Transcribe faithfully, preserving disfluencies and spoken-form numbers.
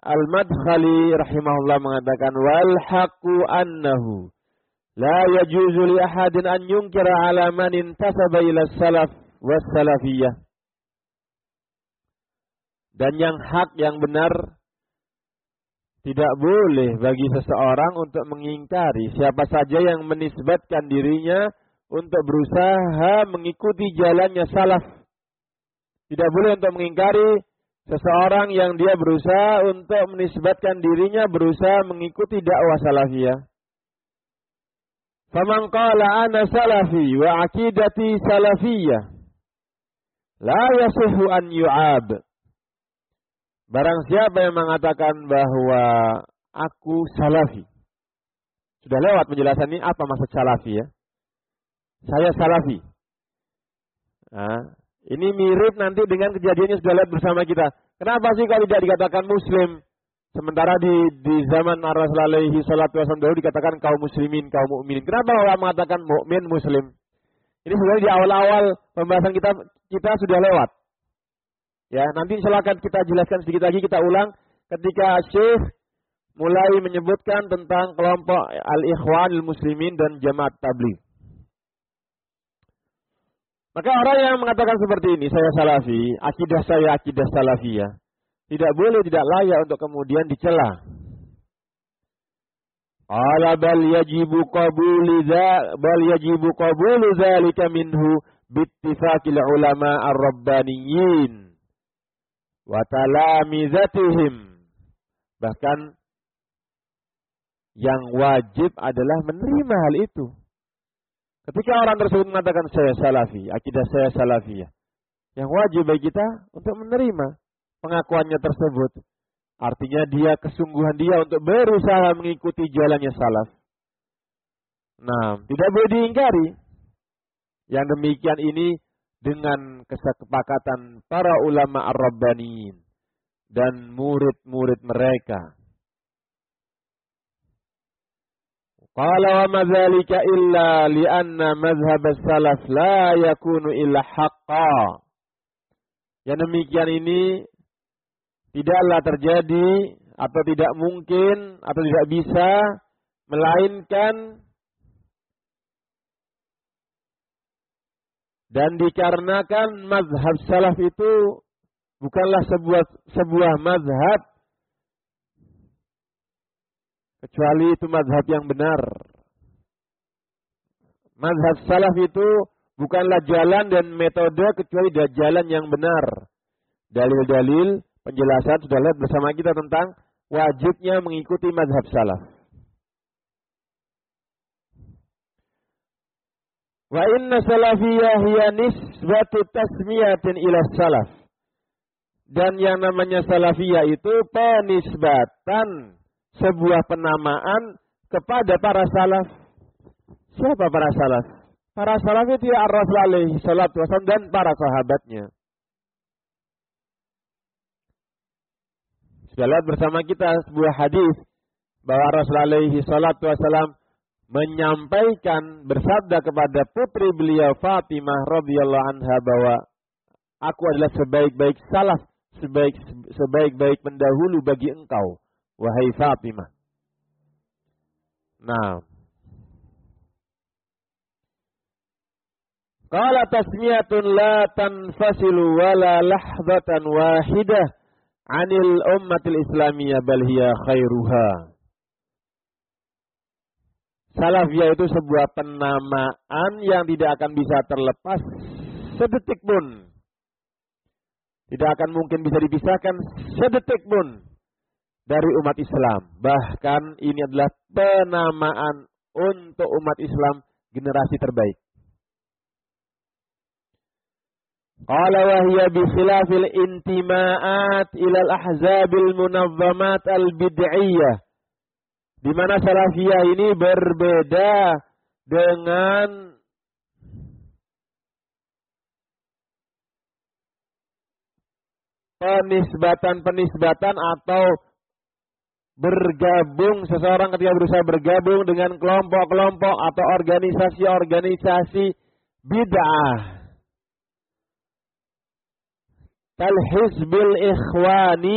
Al-Madkhali rahimahullah mengatakan wal haqqu annahu la yajuzu li ahadin an yunkira ala man intasaba ila salaf was salafiyah. Dan yang hak, yang benar, tidak boleh bagi seseorang untuk mengingkari siapa saja yang menisbatkan dirinya untuk berusaha mengikuti jalannya salaf. Tidak boleh untuk mengingkari seseorang yang dia berusaha untuk menisbatkan dirinya berusaha mengikuti dakwah salafiyah. Faman qala ana salafi wa aqidati salafiyah la yasihu an yu'ab. Barang siapa yang mengatakan bahwa aku salafi. Sudah lewat penjelasan ini apa maksud salafi ya. Saya salafi. Nah, ini mirip nanti dengan kejadiannya sudah lihat bersama kita. Kenapa sih kalau tidak dikatakan muslim? Sementara di di zaman Rasul alaihi salatu wasallam dulu dikatakan kaum muslimin, kaum mukminin. Kenapa orang mengatakan mukmin, muslim? Ini sebenarnya di awal-awal pembahasan kita kita sudah lewat. Ya, nanti silakan kita jelaskan sedikit lagi, kita ulang ketika Syekh mulai menyebutkan tentang kelompok al-ikhwanul muslimin dan jamaat tabligh. Maka orang yang mengatakan seperti ini, saya salafi, akidah saya akidah salafiyah, tidak boleh, tidak layak untuk kemudian dicela. Ala bal yajibu qabulu dza bal yajibu qabulu dzalika minhu bittifaqil ulama ar-rabbaniyyin wa talamizatihim. Bahkan yang wajib adalah menerima hal itu. Ketika orang tersebut mengatakan saya salafi, akidah saya salafiyah, yang wajib bagi kita untuk menerima pengakuannya tersebut. Artinya dia, kesungguhan dia untuk berusaha mengikuti jalannya salaf. Nah, tidak boleh diingkari. Yang demikian ini dengan kesepakatan para ulama ar-rabbaniyin dan murid-murid mereka. Qala wa madzalika illa li'anna madhhab as-salaf la yakunu illa haqqan. Yang demikian ini tidaklah terjadi atau tidak mungkin atau tidak bisa melainkan dan dikarenakan mazhab salaf itu bukanlah sebuah sebuah mazhab kecuali itu mazhab yang benar. Mazhab salaf itu bukanlah jalan dan metode kecuali dia jalan yang benar. Dalil-dalil penjelasan sudah lihat bersama kita tentang wajibnya mengikuti mazhab salaf. Wa inna salafiyah hiya nisbatu tasmiyatin ila salaf. Dan yang namanya salafiyah itu penisbatan, sebuah penamaan kepada para salaf. Siapa para salaf? Para salaf itu ya Rasul alaihi salatu wasallam dan para sahabatnya. Sudah lihat bersama kita sebuah hadis bahwa Rasul alaihi salatu wasallam menyampaikan, bersabda kepada putri beliau Fatimah radhiyallahu anha bahwa aku adalah sebaik-baik salaf, sebaik sebaik-baik pendahulu bagi engkau, wahai Fatimah. Nah, qala tasmiyatun la tanfasilu wala lahzatan wahidah anil ummatil islamiyah bal hiya khairuha. Salafiyah itu sebuah penamaan yang tidak akan bisa terlepas sedetik pun. Tidak akan mungkin bisa dipisahkan sedetik pun dari umat Islam. Bahkan ini adalah penamaan untuk umat Islam generasi terbaik. Qala wa hiya bi khilafil intima'at ila al-ahzabil munazzamat al-bid'iyyah. Di mana salafiyah ini berbeda dengan penisbatan-penisbatan atau bergabung seseorang ketika berusaha bergabung dengan kelompok-kelompok atau organisasi-organisasi bid'ah. Kal hizbil ikhwani